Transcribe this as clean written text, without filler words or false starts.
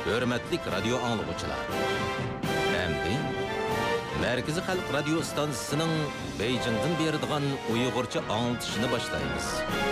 Hürmetlik radyo anlıqçılar. Endi Merkezi Halk Radio Stansiyasının Beijing'den berdiğan Uygurca anlatışını başlayız.